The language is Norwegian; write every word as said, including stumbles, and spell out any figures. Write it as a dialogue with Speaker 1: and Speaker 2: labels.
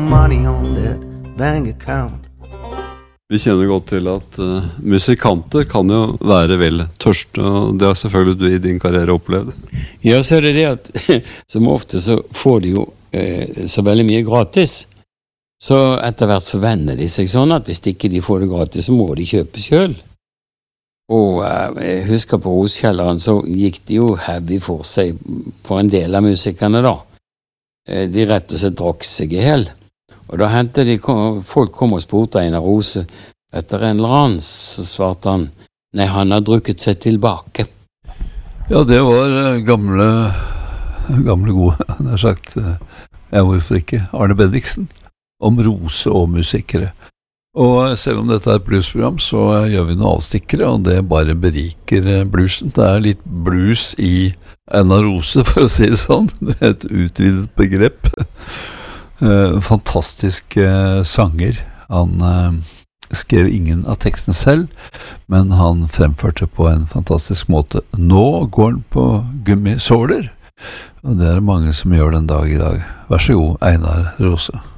Speaker 1: money on that bank account.
Speaker 2: Vi kjenner godt til at uh, musikanter kan jo være vel tørste, og det har selvfølgelig du i din karriere opplevd.
Speaker 3: Ja, så er det det at som ofte så får de jo eh, så veldig mye gratis. Så etter hvert så venner de seg sånn at hvis ikke de får det gratis, så må de kjøpe selv. Og eh, jeg husker på Roskjelleren så gikk de jo heavy for seg for en del av musikerne da. Eh, de rett og slett drakk seg i hel. Og da hentet de, folk kom og spurte Einar Rose etter en eller annen, så svarte han, nei, han har drukket seg tilbake.
Speaker 4: Ja, det var gamle, gamle gode, han har sagt, ja, hvorfor ikke, Arne Bendiksen, om Rose og musikere. Og selv om dette er et bluesprogram, så gjør vi noen avstikkere, og det bare beriker bluesen. Det er litt blues i Einar Rose, for å si det sånn, et utvidet begrep. Uh, fantastisk uh, sanger. Han uh, skrev ingen av teksten selv, men han fremførte på en fantastisk måte. Nå går han på gummisåler, og det er mange som gjør den dag i dag. Vær så god, Einar Rose.